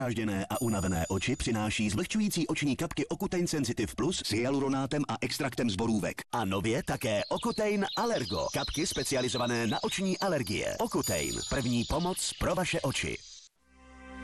Drážděné a unavené oči přináší zvlhčující oční kapky Ocutein Sensitive Plus s hyaluronátem a extraktem z borůvek. A nově také Ocutein Allergo. Kapky specializované na oční alergie. Ocutein. První pomoc pro vaše oči.